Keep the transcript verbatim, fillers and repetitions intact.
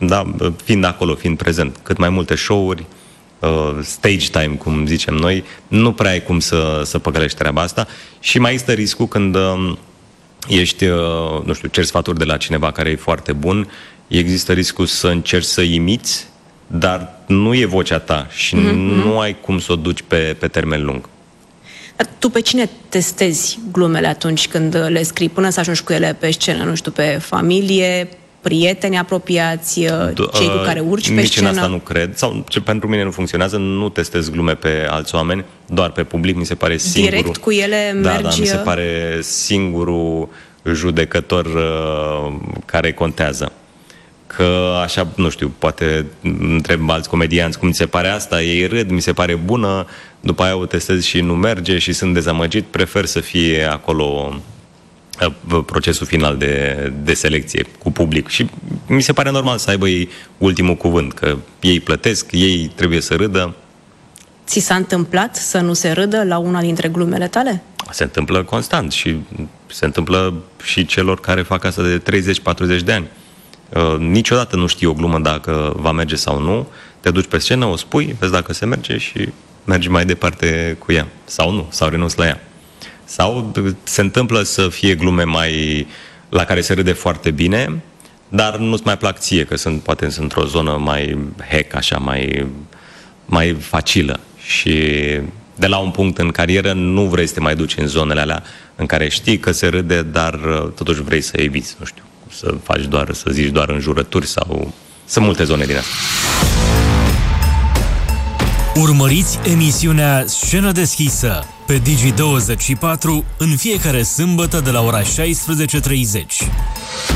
da, fiind acolo, fiind prezent. Cât mai multe show-uri, uh, stage time, cum zicem noi, nu prea ai cum să, să păcălești treaba asta și mai este riscul când uh, ești, uh, nu știu, ceri sfaturi de la cineva care e foarte bun, există riscul să încerci să imiți, dar nu e vocea ta și mm-hmm. nu ai cum să o duci pe, pe termen lung. Dar tu pe cine testezi glumele atunci când le scrii, până să ajungi cu ele pe scenă? Nu știu, pe familie, prieteni apropiați, cei cu care urci pe Nici scenă? Nici în asta nu cred. Sau ce pentru mine nu funcționează, nu testez glume pe alți oameni, doar pe public. Mi se pare singurul... Direct cu ele mergi... Da, da, mi se pare singurul judecător uh, care contează. Că așa, nu știu, poate întreb alți comedianți cum ți se pare asta, ei râd, mi se pare bună, după aia o testez și nu merge și sunt dezamăgit, prefer să fie acolo procesul final de, de selecție cu public. Și mi se pare normal să aibă ei ultimul cuvânt, că ei plătesc, ei trebuie să râdă. Ți s-a întâmplat să nu se râdă la una dintre glumele tale? Se întâmplă constant și se întâmplă și celor care fac asta de treizeci patruzeci de ani. Uh, niciodată nu știi o glumă dacă va merge sau nu. Te duci pe scenă, o spui, vezi dacă se merge și mergi mai departe cu ea. Sau nu, sau renunți la ea. Sau se întâmplă să fie glume mai la care se râde foarte bine, dar nu-ți mai plac ție, că sunt, poate sunt într-o zonă mai hack, așa, mai, mai facilă. Și de la un punct în carieră nu vrei să te mai duci în zonele alea în care știi că se râde, dar totuși vrei să eviți, nu știu, să faci doar, să zici doar înjurături sau... Sunt multe zone din asta. Urmăriți emisiunea Scenă deschisă pe Digi douăzeci și patru în fiecare sâmbătă de la ora șaisprezece și treizeci.